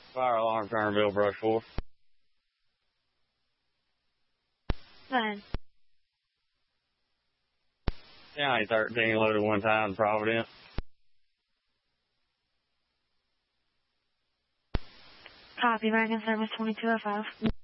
Fire alarm, Turnerville, brush 4. Go ahead. County 13 loaded one time, Providence. Copy, American Service 2205.